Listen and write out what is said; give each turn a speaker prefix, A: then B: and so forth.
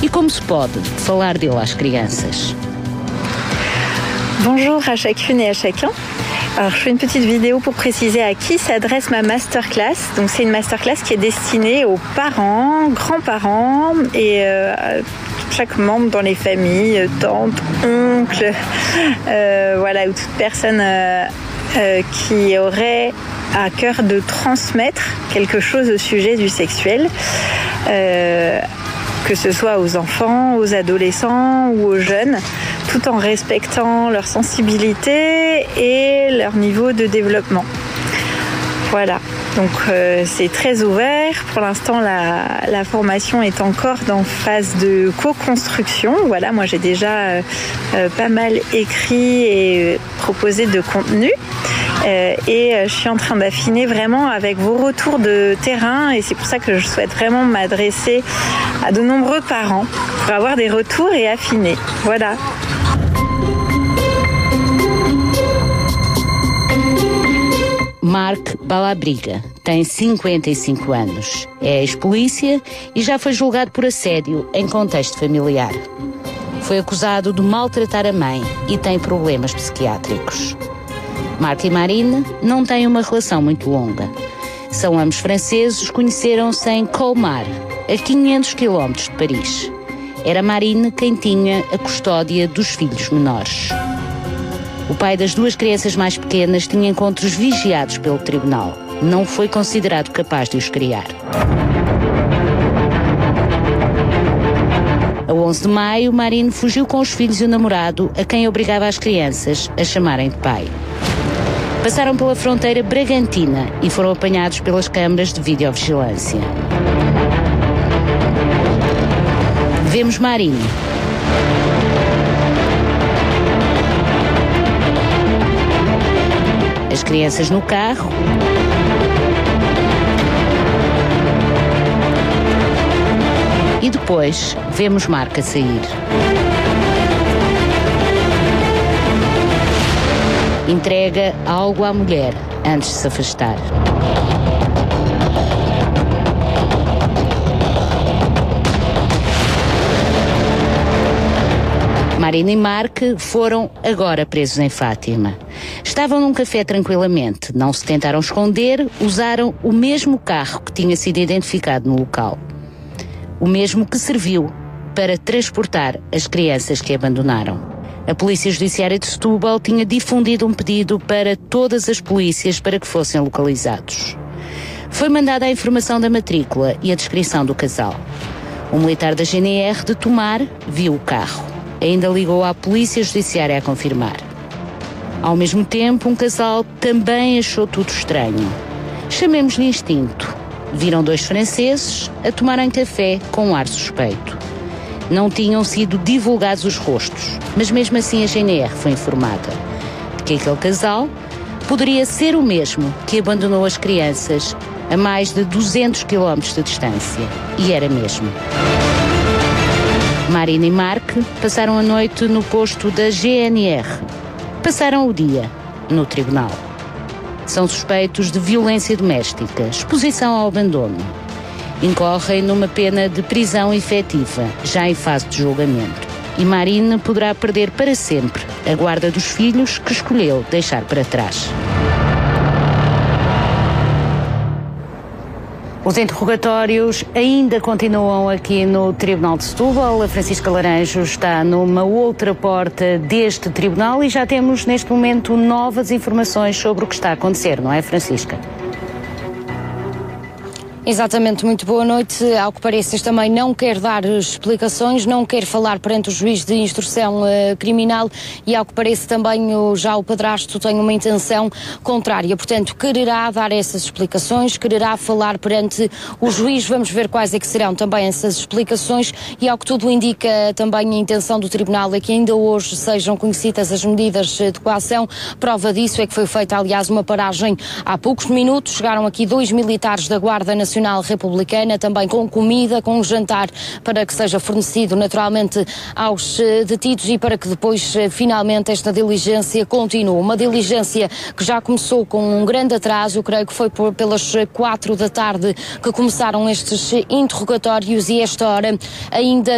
A: como se pode falar dele às crianças.
B: Bonjour à chacune et à chacun. Alors, je fais une petite vidéo pour préciser à qui s'adresse ma masterclass. Donc, c'est une masterclass qui est destinée aux parents, grands-parents et chaque membre dans les familles, tantes, oncles, voilà, ou toute personne qui aurait à cœur de transmettre quelque chose au sujet du sexuel. Que ce soit aux enfants, aux adolescents ou aux jeunes, tout en respectant leur sensibilité et leur niveau de développement. Voilà, donc c'est très ouvert. Pour l'instant, la formation est encore en phase de co-construction. Voilà, moi j'ai déjà pas mal écrit et proposé de contenu. Et je suis en train d'affiner vraiment avec vos retours de terrain et c'est pour ça que je souhaite vraiment m'adresser à de nombreux parents pour avoir des retours et affiner. Voilà.
A: Mark Balabriga tem 55 anos, é ex-polícia e já foi julgado por assédio em contexto familiar. Foi acusado de maltratar a mãe e tem problemas psiquiátricos. Mark e Marine não têm uma relação muito longa. São ambos franceses, conheceram-se em Colmar, a 500 km de Paris. Era Marine quem tinha a custódia dos filhos menores. O pai das duas crianças mais pequenas tinha encontros vigiados pelo tribunal. Não foi considerado capaz de os criar. A 11 de maio, Marine fugiu com os filhos e o namorado, a quem obrigava as crianças a chamarem de pai. Passaram pela fronteira Bragantina e foram apanhados pelas câmaras de videovigilância. Vemos Marine. As crianças no carro. E depois vemos Mark a sair. Entrega algo à mulher antes de se afastar. Marine e Mark foram agora presos em Fátima. Estavam num café tranquilamente, não se tentaram esconder, usaram o mesmo carro que tinha sido identificado no local. O mesmo que serviu para transportar as crianças que abandonaram. A Polícia Judiciária de Setúbal tinha difundido um pedido para todas as polícias para que fossem localizados. Foi mandada a informação da matrícula e a descrição do casal. O militar da GNR de Tomar viu o carro. Ainda ligou à Polícia Judiciária a confirmar. Ao mesmo tempo, um casal também achou tudo estranho. Chamemos-lhe instinto. Viram dois franceses a tomarem café com um ar suspeito. Não tinham sido divulgados os rostos, mas mesmo assim a GNR foi informada de que aquele casal poderia ser o mesmo que abandonou as crianças a mais de 200 km de distância. E era mesmo. Marine e Mark passaram a noite no posto da GNR. Passaram o dia no tribunal. São suspeitos de violência doméstica, exposição ao abandono. Incorrem numa pena de prisão efetiva, já em fase de julgamento. E Marine poderá perder para sempre a guarda dos filhos que escolheu deixar para trás. Os interrogatórios ainda continuam aqui no Tribunal de Setúbal. A Francisca Laranjo está numa outra porta deste tribunal e já temos neste momento novas informações sobre o que está a acontecer, não é, Francisca?
C: Exatamente, muito boa noite. Ao que parece, este também não quer dar explicações, não quer falar perante o juiz de instrução criminal e, ao que parece, também já o padrasto tem uma intenção contrária. Portanto, quererá dar essas explicações, quererá falar perante o juiz. Vamos ver quais é que serão também essas explicações e, ao que tudo indica, também a intenção do tribunal é que ainda hoje sejam conhecidas as medidas de coação. Prova disso é que foi feita, aliás, uma paragem há poucos minutos. Chegaram aqui 2 militares da Guarda Nacional Republicana, também com comida, com jantar, para que seja fornecido naturalmente aos detidos e para que depois finalmente esta diligência continue. Uma diligência que já começou com um grande atraso, creio que foi pelas 4 da tarde que começaram estes interrogatórios e esta hora ainda